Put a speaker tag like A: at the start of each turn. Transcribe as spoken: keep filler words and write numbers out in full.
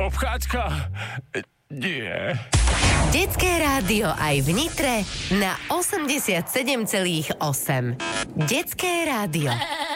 A: Obchádzka? Nie.
B: Detské rádio aj v Nitre na osemdesiatsedem celá osem. Detské rádio.